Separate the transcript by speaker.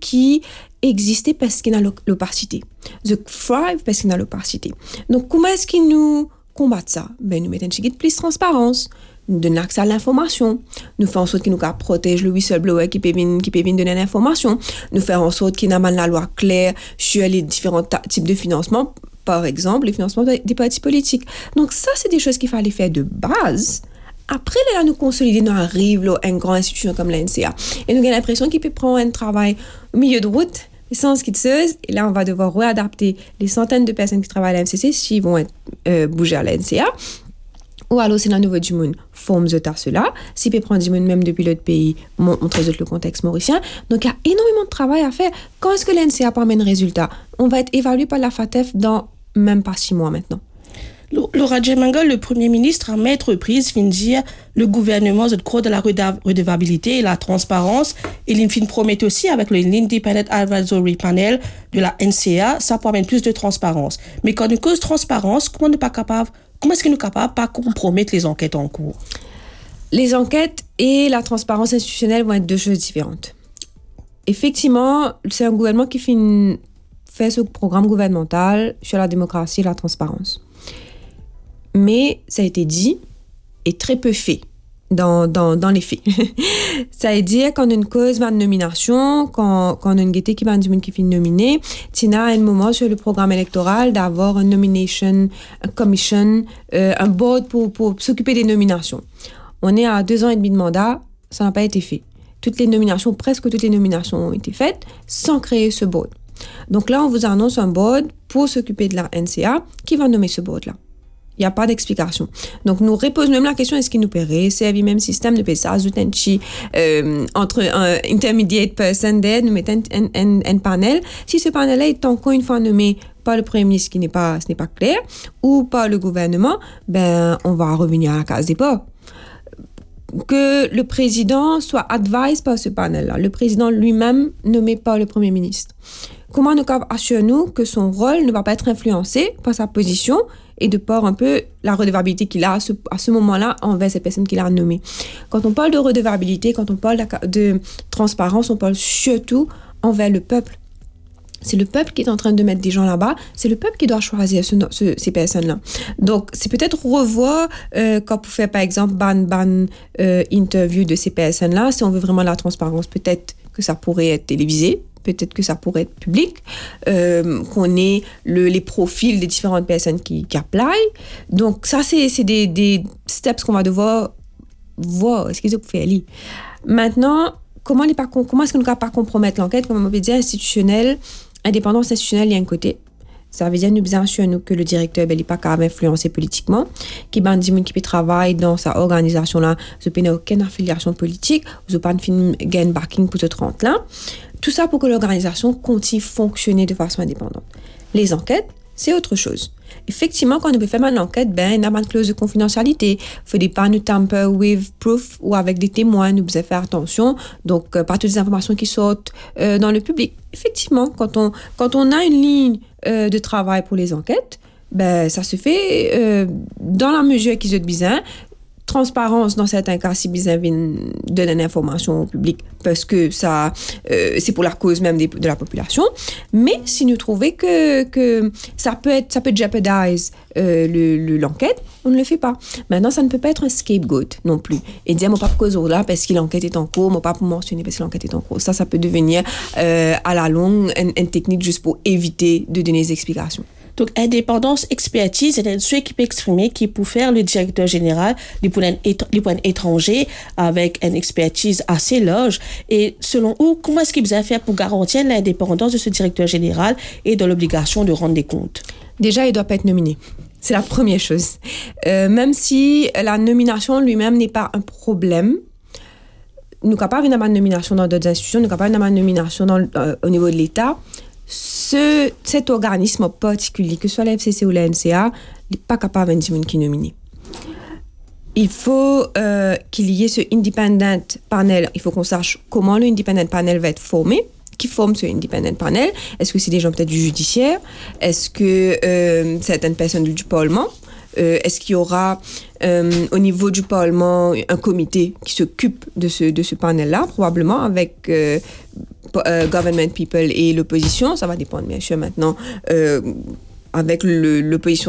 Speaker 1: qui existent parce qu'il y a l'opacité. Ils thrive parce qu'il y a l'opacité. Donc, comment est-ce qu'ils nous combattent ça? Ben, nous mettons un petit peu plus de transparence, nous donnons accès à l'information, nous faisons en sorte qu'ils nous protègent le whistleblower qui peut venir donner l'information, nous faisons en sorte qu'ils nous amènent la loi claire sur les différents types de financement, par exemple, les financements des partis politiques. Donc, ça, c'est des choses qu'il fallait faire de base. Après, là, nous consolider, nous arrivons à une grande institution comme la NCA. Et nous avons l'impression qu'il peut prendre un travail au milieu de route, sans skitseuse. Et là, on va devoir réadapter les centaines de personnes qui travaillent à la MCC s'ils vont bouger à la NCA. Ou alors, c'est la Nouvelle du Monde, forme de cela. S'ils peuvent prendre du monde même depuis l'autre pays, montrer le contexte mauricien. Donc, il y a énormément de travail à faire. Quand est-ce que la NCA peut amener résultat? On va être évalué par la FATF dans même pas 6 mois maintenant.
Speaker 2: Laura Djemanga, le Premier ministre, à maintes reprises, fin dire le gouvernement se croit de la redevabilité et la transparence. Et l'INFIN promet aussi, avec l'Independent Advisory Panel de la NCA, ça permet plus de transparence. Mais quand on cause transparence, comment est-ce que nous sommes capables de ne pas compromettre les enquêtes en cours?
Speaker 1: Les enquêtes et la transparence institutionnelle vont être deux choses différentes. Effectivement, c'est un gouvernement qui fait ce programme gouvernemental sur la démocratie et la transparence. Mais ça a été dit et très peu fait dans les faits. Ça veut dire quand une cause va de nomination, quand on a une guettée qui va du monde qui finit nominé, Tina a un moment sur le programme électoral d'avoir une nomination, un commission, un board pour s'occuper des nominations. On est à 2 ans et demi de mandat, ça n'a pas été fait. Presque toutes les nominations ont été faites sans créer ce board. Donc là, on vous annonce un board pour s'occuper de la NCA qui va nommer ce board-là. Il n'y a pas d'explication. Donc, nous reposons même la question, est-ce qu'il nous paierait? C'est le même système de PESA, Zoutenchi, entre un intermediate person there, nous mettons un panel. Si ce panel-là est encore une fois nommé par le Premier ministre, ce n'est pas clair, ou par le gouvernement, ben, on va revenir à la case départ. Que le président soit advisé par ce panel-là. Le président lui-même nommé par le Premier ministre. Comment nous assurons-nous que son rôle ne va pas être influencé par sa position et de par un peu la redevabilité qu'il a à ce moment-là envers ces personnes qu'il a nommées. Quand on parle de redevabilité, quand on parle de transparence, on parle surtout envers le peuple. C'est le peuple qui est en train de mettre des gens là-bas. C'est le peuple qui doit choisir ces personnes-là. Donc, c'est peut-être revoir quand vous faites, par exemple, interview de ces personnes-là. Si on veut vraiment la transparence, peut-être que ça pourrait être télévisé. Peut-être que ça pourrait être public, qu'on ait les profils des différentes personnes qui apply. Donc, ça, c'est des steps qu'on va devoir voir. Excusez moi pour faire lire. Maintenant, comment est-ce qu'on ne peut pas compromettre l'enquête? Comme on peut dire, institutionnelle, indépendance institutionnelle, il y a un côté. Ça veut dire, nous bien sûr, que le directeur n'est pas capable d'influencer politiquement, qui qui travaille dans sa organisation-là, il n'a aucune affiliation politique, il n'a pas de gain backing pour ce 30-là. Tout ça pour que l'organisation continue de fonctionner de façon indépendante. Les enquêtes, c'est autre chose. Effectivement, quand on peut faire une enquête, il y a une clause de confidentialité. Il ne faut pas nous tamper with proof ou avec des témoins. Nous devons faire attention. Donc, pas toutes les informations qui sortent dans le public. Effectivement, quand on a une ligne de travail pour les enquêtes, ça se fait dans la mesure qu'ils ont besoin. Transparence dans certains cas si besoin donne une information au public parce que ça c'est pour la cause même de la population, mais si nous trouvons que ça peut jeopardize l'enquête, on ne le fait pas. Maintenant, ça ne peut pas être un scapegoat non plus et dire mon pas cause là parce que l'enquête est en cours, mon pas pour mentionner parce que l'enquête est en cours. Ça peut devenir à la longue une technique juste pour éviter de donner des explications.
Speaker 2: Donc, indépendance, expertise, c'est ceux qui peut exprimer, qui peut faire le directeur général, les points étrangers, avec une expertise assez large. Et selon vous, comment est-ce qu'il va faire pour garantir l'indépendance de ce directeur général et de l'obligation de rendre des comptes?
Speaker 1: Déjà, il ne doit pas être nominé. C'est la première chose. Même si la nomination lui-même n'est pas un problème, nous sommes capables d'avoir une nomination dans d'autres institutions, nous sommes capables d'avoir une nomination au niveau de l'État. Cet organisme particulier, que ce soit la FCC ou la NCA, n'est pas capable de dire qui est nominé. Il faut qu'il y ait ce independent panel. Il faut qu'on sache comment le independent panel va être formé. Qui forme ce independent panel? Est-ce que c'est des gens peut-être du judiciaire? Est-ce que certaines personnes du Parlement? Est-ce qu'il y aura au niveau du Parlement un comité qui s'occupe de ce panel-là, probablement avec government people et l'opposition. Ça va dépendre bien sûr maintenant avec l'opposition